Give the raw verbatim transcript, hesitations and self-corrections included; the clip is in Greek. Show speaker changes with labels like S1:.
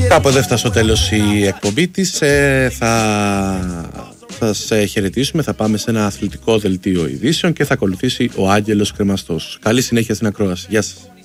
S1: Κάπου εδώ έφτασε στο τέλος η εκπομπή της. ε, Θα σας ε, χαιρετήσουμε. Θα πάμε σε ένα αθλητικό δελτίο ειδήσεων και θα ακολουθήσει ο Άγγελος Κρεμαστός. Καλή συνέχεια στην ακρόαση. Γεια σας.